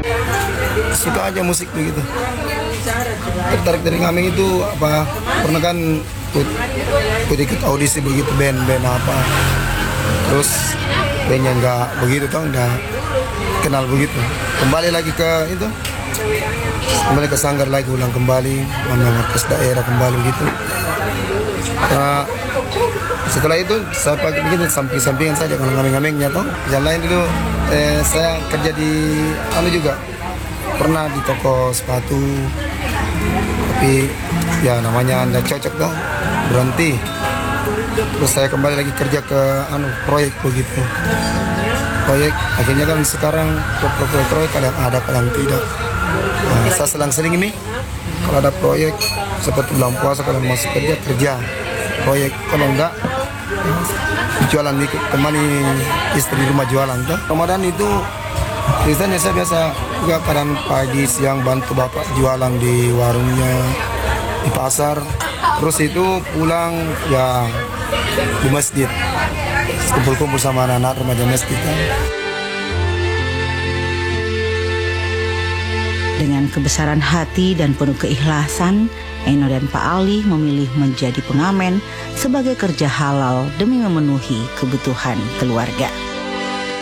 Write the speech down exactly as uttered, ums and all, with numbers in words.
Suka aja musik begitu. Tertarik dari Ngameng itu apa? Pernah kan ikut, ikut ikut audisi begitu band-band apa. Terus bandnya nggak begitu tau, nggak kenal begitu. Kembali lagi ke itu, kembali ke Sanggar lagi, ulang kembali, mengatas daerah kembali begitu. Nah, setelah itu saya pakai begitu samping-sampingan saja kalau ngameng-ngamengnya toh. Yang lain dulu eh, saya kerja di anu juga, pernah di toko sepatu, tapi ya namanya anda cocok toh, berhenti. Terus saya kembali lagi kerja ke anu proyek begitu. Proyek akhirnya kan sekarang proyek-proyek kadang ada kadang tidak. Nah, saya selang-seling ini kalau ada proyek seperti bulan puasa kalau masuk kerja kerja proyek, kalau enggak jualan ikut temani istri di rumah jualan tuh. Ramadan itu biasanya saya biasa juga kadang pagi siang bantu bapak jualan di warungnya di pasar, terus itu pulang ya di masjid kumpul-kumpul sama anak-anak remaja masjid kan. Dengan kebesaran hati dan penuh keikhlasan, Eno dan Pak Ali memilih menjadi pengamen sebagai kerja halal demi memenuhi kebutuhan keluarga.